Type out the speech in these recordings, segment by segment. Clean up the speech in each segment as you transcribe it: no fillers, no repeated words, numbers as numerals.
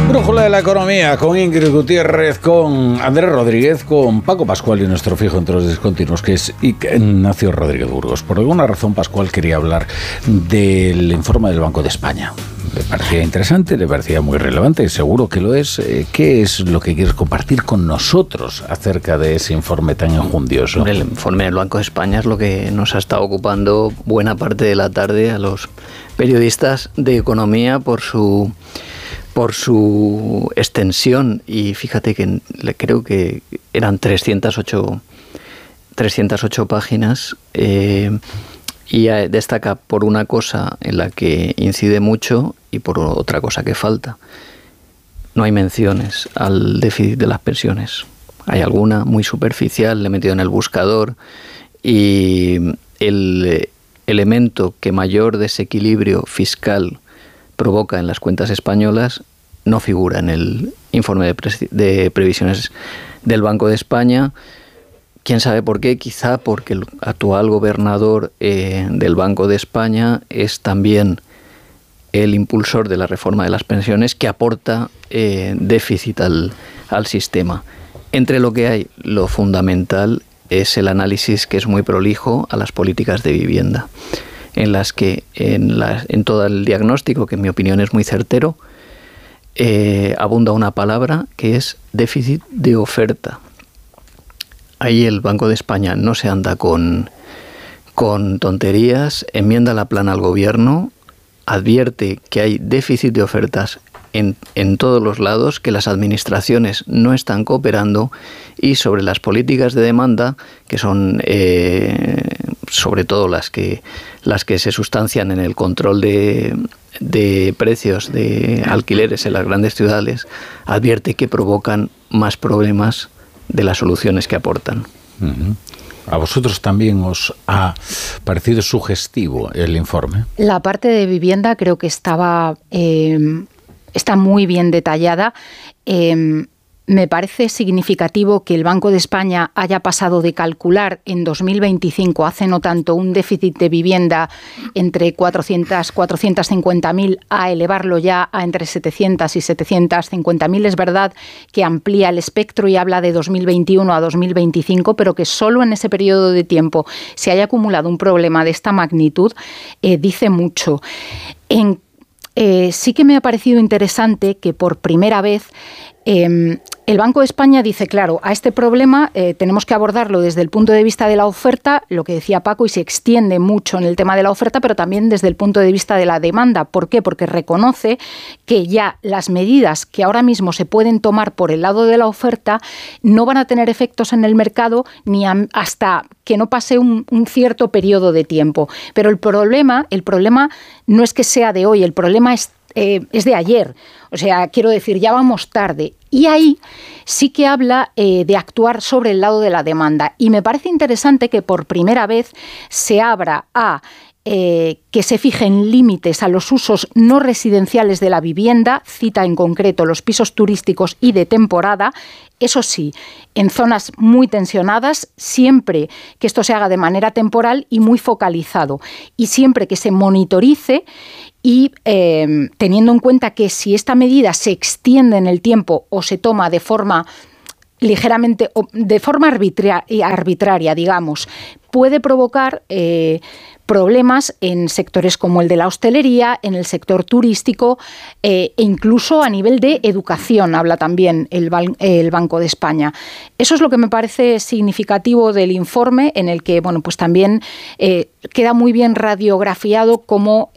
Brújula de la economía con Ingrid Gutiérrez, con Andrés Rodríguez, con Paco Pascual y nuestro fijo entre los discontinuos, que es Ignacio Rodríguez Burgos. Por alguna razón, Pascual quería hablar del informe del Banco de España. Le parecía interesante, le parecía muy relevante, seguro que lo es. ¿Qué es lo que quieres compartir con nosotros acerca de ese informe tan enjundioso? El informe del Banco de España es lo que nos ha estado ocupando buena parte de la tarde a los periodistas de economía por su extensión, y fíjate que creo que eran 308 páginas, y destaca por una cosa en la que incide mucho y por otra cosa que falta. No hay menciones al déficit de las pensiones. Hay alguna muy superficial, le he metido en el buscador, y el elemento que mayor desequilibrio fiscal provoca en las cuentas españolas no figura en el informe de previsiones del Banco de España. ¿Quién sabe por qué? Quizá porque el actual gobernador del Banco de España es también el impulsor de la reforma de las pensiones, que aporta déficit al sistema. Entre lo que hay, lo fundamental es el análisis, que es muy prolijo, a las políticas de vivienda, en las que en todo el diagnóstico, que en mi opinión es muy certero, abunda una palabra que es déficit de oferta. Ahí el Banco de España no se anda con tonterías, enmienda la plana al gobierno, advierte que hay déficit de ofertas en todos los lados, que las administraciones no están cooperando, y sobre las políticas de demanda, que son sobre todo las que se sustancian en el control de precios de alquileres en las grandes ciudades, advierte que provocan más problemas de las soluciones que aportan. Uh-huh. ¿A vosotros también os ha parecido sugestivo el informe? La parte de vivienda creo que está muy bien detallada. Me parece significativo que el Banco de España haya pasado de calcular en 2025, hace no tanto, un déficit de vivienda entre 450.000 a elevarlo ya a entre 700 y 750.000. Es verdad que amplía el espectro y habla de 2021 a 2025, pero que solo en ese periodo de tiempo se haya acumulado un problema de esta magnitud, dice mucho. Sí que me ha parecido interesante que por primera vez el Banco de España dice, claro, a este problema tenemos que abordarlo desde el punto de vista de la oferta, lo que decía Paco, y se extiende mucho en el tema de la oferta, pero también desde el punto de vista de la demanda. ¿Por qué? Porque reconoce que ya las medidas que ahora mismo se pueden tomar por el lado de la oferta no van a tener efectos en el mercado ni hasta que no pase un cierto periodo de tiempo. Pero el problema no es que sea de hoy, el problema es de ayer. O sea, quiero decir, ya vamos tarde. Y ahí sí que habla de actuar sobre el lado de la demanda. Y me parece interesante que por primera vez se abra a que se fijen límites a los usos no residenciales de la vivienda, cita en concreto los pisos turísticos y de temporada, eso sí, en zonas muy tensionadas, siempre que esto se haga de manera temporal y muy focalizado, y siempre que se monitorice y teniendo en cuenta que si esta medida se extiende en el tiempo o se toma de forma ligeramente, de forma arbitraria, digamos, puede provocar problemas en sectores como el de la hostelería, en el sector turístico e incluso a nivel de educación, habla también el Banco de España. Eso es lo que me parece significativo del informe, en el que, bueno, pues también queda muy bien radiografiado cómo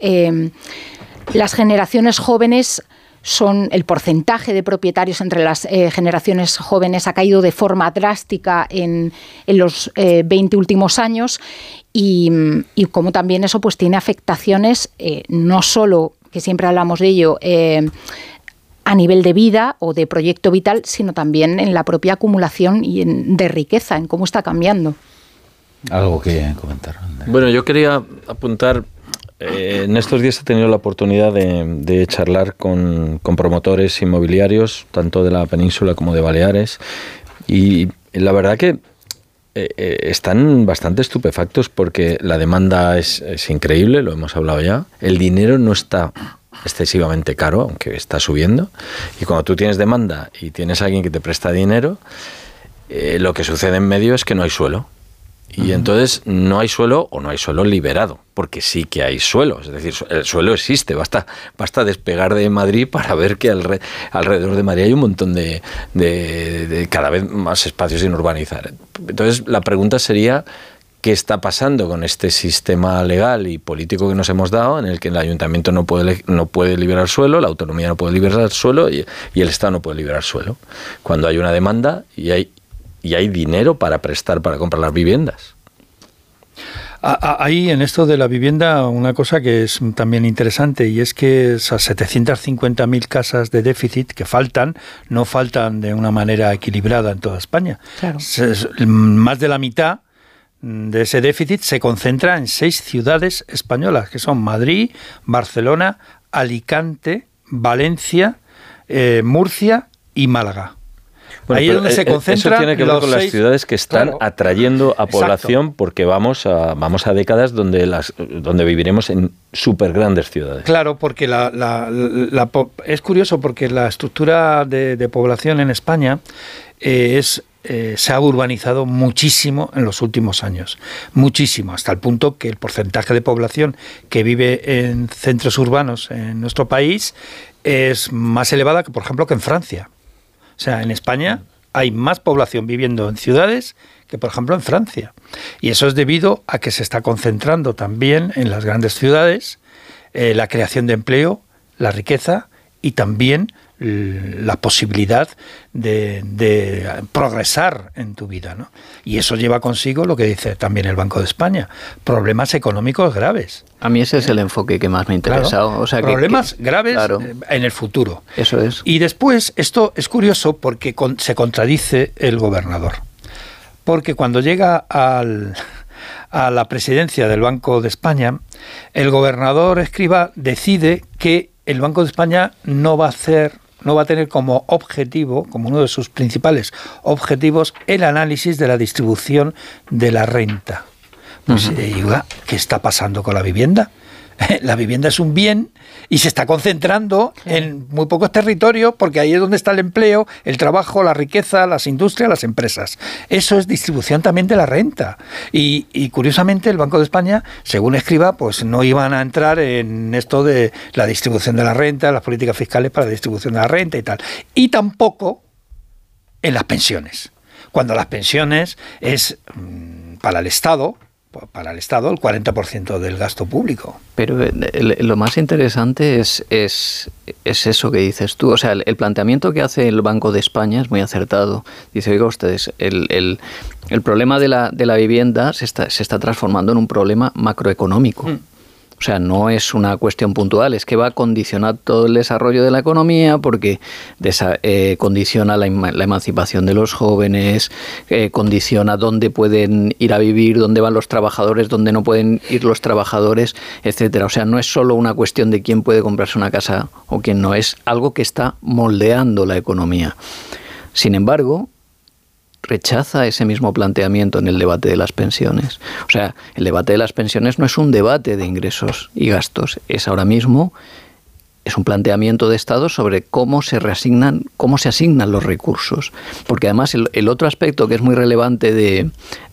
las generaciones jóvenes son el porcentaje de propietarios entre las generaciones jóvenes ha caído de forma drástica en los 20 últimos años y como también eso pues tiene afectaciones no solo, que siempre hablamos de ello, a nivel de vida o de proyecto vital, sino también en la propia acumulación y de riqueza, en cómo está cambiando. Algo que comentar. Bueno, yo quería apuntar. En estos días he tenido la oportunidad de charlar con promotores inmobiliarios, tanto de la península como de Baleares, y la verdad que están bastante estupefactos porque la demanda es increíble, lo hemos hablado ya, el dinero no está excesivamente caro, aunque está subiendo, y cuando tú tienes demanda y tienes a alguien que te presta dinero, lo que sucede en medio es que no hay suelo. Y entonces no hay suelo o no hay suelo liberado, porque sí que hay suelo, es decir, el suelo existe, basta despegar de Madrid para ver que alrededor de Madrid hay un montón de cada vez más espacios sin urbanizar. Entonces la pregunta sería, ¿qué está pasando con este sistema legal y político que nos hemos dado, en el que el ayuntamiento no puede liberar suelo, la autonomía no puede liberar suelo y el Estado no puede liberar suelo? Cuando hay una demanda y hay dinero para prestar para comprar las viviendas. Hay en esto de la vivienda una cosa que es también interesante, y es que esas 750.000 casas de déficit que no faltan de una manera equilibrada en toda España. Claro. Más de la mitad de ese déficit se concentra en 6 ciudades españolas, que son Madrid, Barcelona, Alicante, Valencia, Murcia y Málaga. Bueno, ahí es donde se concentra. Eso tiene que ver con las ciudades que están atrayendo a población. Exacto. Porque vamos a décadas donde viviremos en súper grandes ciudades. Claro, porque es curioso porque la estructura de población en España se ha urbanizado muchísimo en los últimos años, muchísimo, hasta el punto que el porcentaje de población que vive en centros urbanos en nuestro país es más elevada que, por ejemplo, que en Francia. O sea, en España hay más población viviendo en ciudades que, por ejemplo, en Francia. Y eso es debido a que se está concentrando también en las grandes ciudades la creación de empleo, la riqueza y también la posibilidad de progresar en tu vida, ¿no? Y eso lleva consigo lo que dice también el Banco de España, problemas económicos graves. A mí ese es el enfoque que más me ha interesado. Claro, o sea, problemas graves, claro, en el futuro. Eso es. Y después, esto es curioso porque se contradice el gobernador. Porque cuando llega a la presidencia del Banco de España, el gobernador Escrivá decide que el Banco de España no va a tener como objetivo, como uno de sus principales objetivos, el análisis de la distribución de la renta. Pues, ¿qué está pasando con la vivienda? La vivienda es un bien y se está concentrando en muy pocos territorios, porque ahí es donde está el empleo, el trabajo, la riqueza, las industrias, las empresas. Eso es distribución también de la renta. Y curiosamente el Banco de España, según Escrivá, pues no iban a entrar en esto de la distribución de la renta, las políticas fiscales para la distribución de la renta y tal. Y tampoco en las pensiones. Cuando las pensiones es para el Estado el 40% del gasto público. Pero lo más interesante es eso que dices tú. O sea, el planteamiento que hace el Banco de España es muy acertado. Dice, oiga ustedes, el problema de la vivienda se está transformando en un problema macroeconómico. O sea, no es una cuestión puntual, es que va a condicionar todo el desarrollo de la economía, porque condiciona la emancipación de los jóvenes, condiciona dónde pueden ir a vivir, dónde van los trabajadores, dónde no pueden ir los trabajadores, etcétera. O sea, no es solo una cuestión de quién puede comprarse una casa o quién no, es algo que está moldeando la economía. Sin embargo, rechaza ese mismo planteamiento en el debate de las pensiones. O sea, el debate de las pensiones no es un debate de ingresos y gastos, es ahora mismo un planteamiento de Estado sobre cómo se asignan los recursos. Porque además el otro aspecto que es muy relevante de